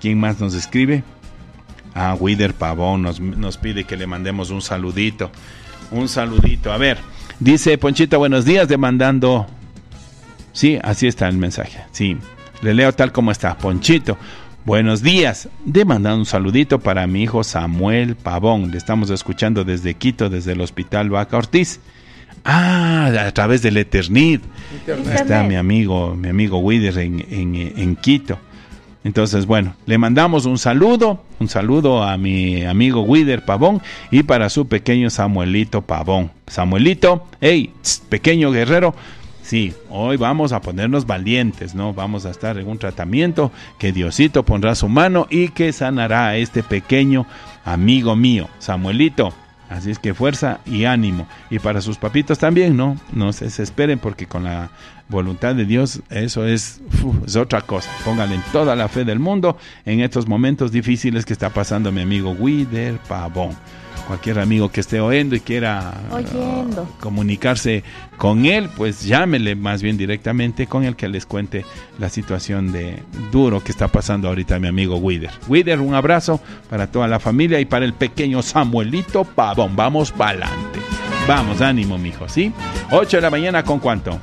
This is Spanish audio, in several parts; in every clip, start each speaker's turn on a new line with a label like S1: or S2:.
S1: ¿quién más nos escribe? Wider Pavón nos pide que le mandemos un saludito. A ver, dice Ponchito, buenos días, demandando. Sí, así está el mensaje. Sí, le leo tal como está. Ponchito, buenos días, demandando un saludito para mi hijo Samuel Pavón. Le estamos escuchando desde Quito, desde el Hospital Vaca Ortiz. A través del Eternit. Está mi amigo Wider en Quito. Entonces, bueno, le mandamos un saludo a mi amigo Wider Pavón y para su pequeño Samuelito Pavón. Samuelito, hey, pequeño guerrero, sí, hoy vamos a ponernos valientes, ¿no? Vamos a estar en un tratamiento que Diosito pondrá su mano y que sanará a este pequeño amigo mío, Samuelito. Así es que fuerza y ánimo. Y para sus papitos también, ¿no? No se desesperen porque con la voluntad de Dios eso es otra cosa. Pónganle toda la fe del mundo en estos momentos difíciles que está pasando mi amigo Wider Pavón. Cualquier amigo que esté oyendo y quiera comunicarse con él, pues llámele más bien directamente con él que les cuente la situación de duro que está pasando ahorita mi amigo Wider. Wider, un abrazo para toda la familia y para el pequeño Samuelito Pavón. Vamos para adelante. Vamos, ánimo, mijo, ¿sí? 8 de la mañana, ¿con cuánto?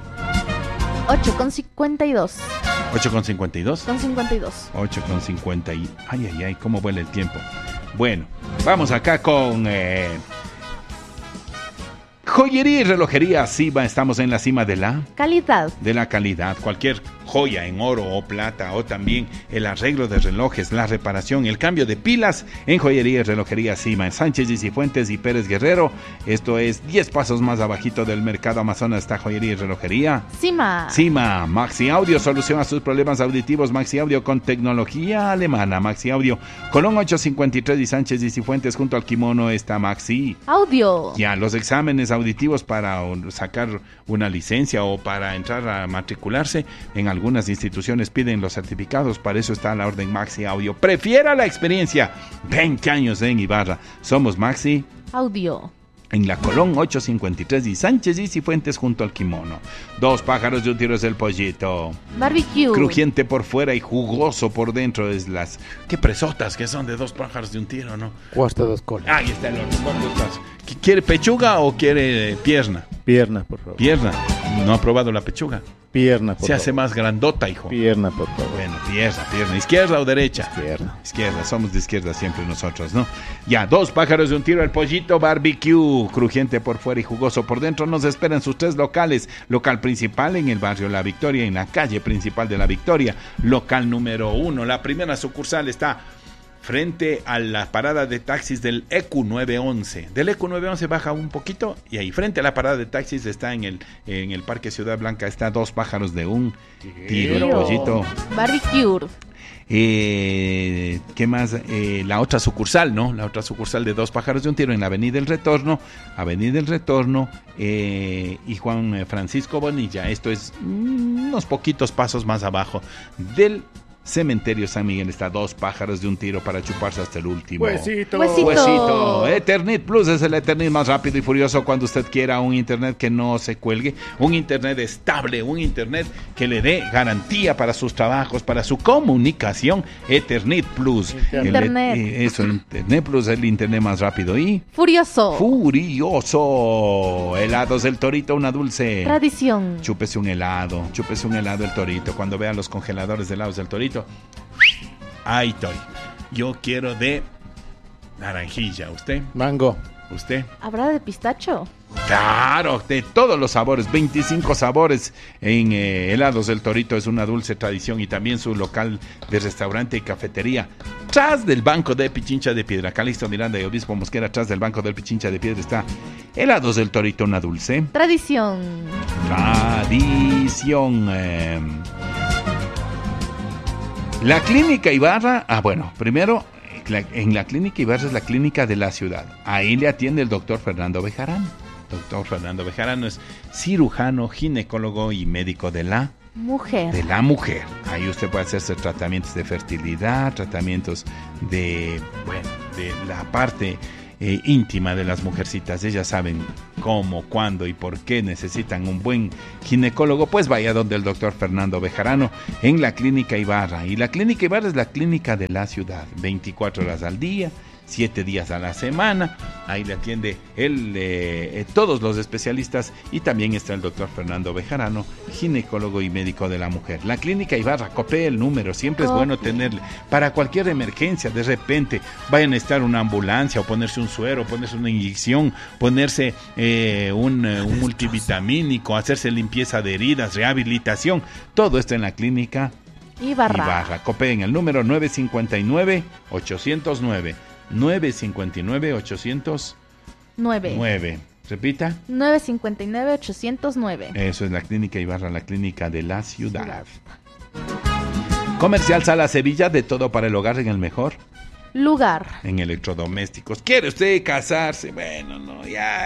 S2: 8:52.
S1: ¿8:52?
S2: Con 52.
S1: 8:50. Ay, cómo vuela el tiempo. Bueno, vamos acá con joyería y relojería Cima. Estamos en la cima de la
S2: calidad.
S1: Cualquier joya en oro o plata, o también el arreglo de relojes, la reparación, el cambio de pilas en joyería y relojería Cima, en Sánchez y Cifuentes y Pérez Guerrero. Esto es 10 pasos más abajito del mercado Amazonas, está joyería y relojería Cima. Maxi Audio, solución a sus problemas auditivos. Maxi Audio con tecnología alemana. Maxi Audio, Colón 853 y Sánchez y Cifuentes, junto al Kimono está Maxi Audio. Ya, los exámenes auditivos para sacar una licencia o para entrar a matricularse en algunas instituciones piden los certificados, para eso está la orden Maxi Audio. Prefiera la experiencia. 20 años en Ibarra. Somos Maxi Audio. En la Colón 853 y Sánchez y Cifuentes, junto al Kimono. 2 pájaros de un tiro es el pollito. Barbecue. Crujiente por fuera y jugoso por dentro es las... Qué presotas que son de 2 pájaros de un tiro, ¿no?
S3: Cuarto 2 colas.
S1: Ahí está el horno. ¿Quiere pechuga o quiere pierna?
S3: Pierna, por favor.
S1: Pierna. ¿No ha probado la pechuga?
S3: Pierna, por favor.
S1: Se hace más grandota, hijo.
S3: Pierna, por favor.
S1: Bueno, pierna. ¿Izquierda o derecha? Izquierda. Somos de izquierda siempre nosotros, ¿no? Ya, 2 pájaros de un tiro, el pollito barbecue. Crujiente por fuera y jugoso por dentro. Nos esperan sus 3 locales. Local principal en el barrio La Victoria, en la calle principal de La Victoria. Local número 1. La primera sucursal está frente a la parada de taxis del EQ911. Del EQ911 baja un poquito y ahí frente a la parada de taxis está en el Parque Ciudad Blanca, está 2 pájaros de un tiro, el pollito barbecue. ¿Qué más? La otra sucursal, ¿no? La otra sucursal de 2 pájaros de un tiro en la Avenida El Retorno y Juan Francisco Bonilla. Esto es unos poquitos pasos más abajo del Cementerio San Miguel. Está 2 pájaros de un tiro para chuparse hasta el último. Huesito. Eternit Plus es el Eternit más rápido y furioso cuando usted quiera un internet que no se cuelgue, un internet estable, un internet que le dé garantía para sus trabajos, para su comunicación. Eternit Plus. Internet Plus es el internet más rápido y furioso. Helados del Torito, una dulce tradición. Chúpese un helado el Torito. Cuando vea los congeladores de helados del Torito, ahí estoy. Yo quiero de naranjilla. ¿Usted?
S3: Mango.
S1: ¿Usted?
S2: ¿Habrá de pistacho?
S1: Claro, de todos los sabores, 25 sabores en helados del Torito. Es una dulce tradición y también su local de restaurante y cafetería. Tras del Banco de Pichincha de Piedra, Calixto Miranda y Obispo Mosquera, tras del Banco del Pichincha de Piedra está helados del Torito, una dulce tradición. La Clínica Ibarra, primero, en la Clínica Ibarra es la clínica de la ciudad. Ahí le atiende el doctor Fernando Bejarano. Doctor Fernando Bejarano es cirujano, ginecólogo y médico de la mujer. Ahí usted puede hacerse tratamientos de fertilidad, tratamientos de la parte íntima de las mujercitas. Ellas saben cómo, cuándo y por qué necesitan un buen ginecólogo. Pues vaya donde el doctor Fernando Bejarano en la Clínica Ibarra. Y la Clínica Ibarra es la clínica de la ciudad, 24 horas al día, 7 días a la semana. Ahí le atiende todos los especialistas, y también está el doctor Fernando Bejarano, ginecólogo y médico de la mujer. La Clínica Ibarra, copie el número, siempre es bueno tenerle para cualquier emergencia. De repente vayan a estar una ambulancia, o ponerse un suero, ponerse una inyección, ponerse un multivitamínico, hacerse limpieza de heridas, rehabilitación. Todo esto en la Clínica Ibarra. Copien el número 959-809. 959-809. Repita.
S2: 959-809.
S1: Eso es la Clínica Ibarra, la clínica de la ciudad. Comercial Sala Sevilla, de todo para el hogar en el mejor
S2: lugar.
S1: En electrodomésticos. ¿Quiere usted casarse? Bueno, no, ya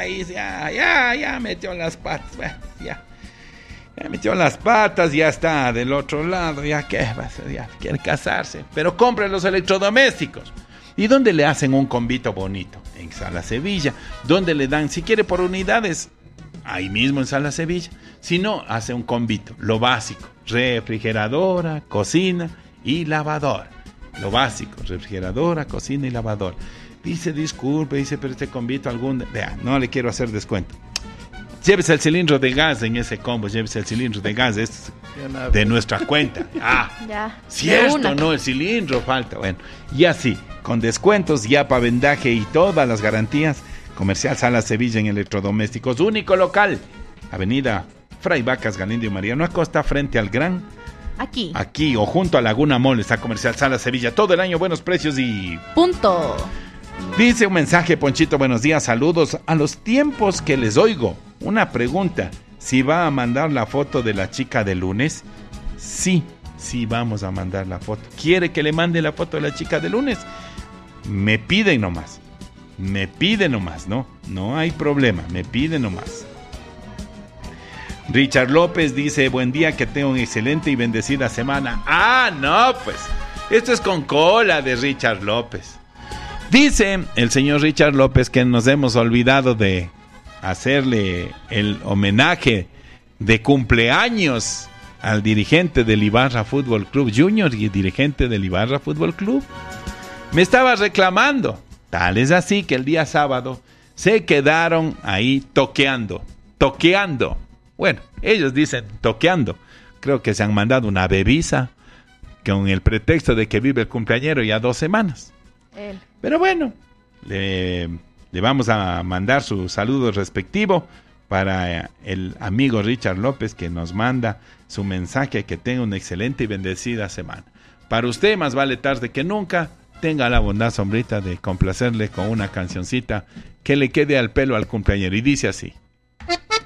S1: metió las patas. Bueno, ya metió las patas, ya está del otro lado. Ya quiere casarse. Pero compre los electrodomésticos. ¿Y dónde le hacen un combito bonito? En Sala Sevilla. ¿Dónde le dan? Si quiere por unidades, ahí mismo en Sala Sevilla. Si no, hace un combito. Lo básico: refrigeradora, cocina y lavadora. Lo básico: refrigeradora, cocina y lavadora. Dice, disculpe, pero este combito vea, no le quiero hacer descuento. Llévese el cilindro de gas en ese combo, llévese el cilindro de gas, es de nuestra cuenta.
S2: Ya.
S1: Cierto, no, el cilindro falta. Bueno, y así, con descuentos, yapa, vendaje y todas las garantías. Comercial Sala Sevilla en electrodomésticos, único local. Avenida Fray Vacas, Galindo y Mariano Acosta, frente al Gran. Aquí, o junto a Laguna Mall, está Comercial Sala Sevilla. Todo el año, buenos precios y...
S2: punto.
S1: Dice un mensaje, Ponchito, buenos días, saludos. A los tiempos que les oigo, una pregunta: ¿si va a mandar la foto de la chica de lunes? Sí vamos a mandar la foto. ¿Quiere que le mande la foto de la chica de lunes? Me piden nomás, ¿no? No hay problema, me piden nomás. Richard López dice, buen día, que tenga una excelente y bendecida semana. No, pues, esto es con cola de Richard López. Dice el señor Richard López que nos hemos olvidado de hacerle el homenaje de cumpleaños al dirigente del Ibarra Fútbol Club Junior y dirigente del Ibarra Fútbol Club. Me estaba reclamando. Tal es así que el día sábado se quedaron ahí toqueando. Bueno, ellos dicen toqueando. Creo que se han mandado una bebisa con el pretexto de que vive el cumpleañero ya 2 semanas. Pero bueno, le vamos a mandar su saludo respectivo para el amigo Richard López, que nos manda su mensaje, que tenga una excelente y bendecida semana. Para usted, más vale tarde que nunca. Tenga la bondad, sombrita, de complacerle con una cancioncita que le quede al pelo al cumpleañero. Y dice así.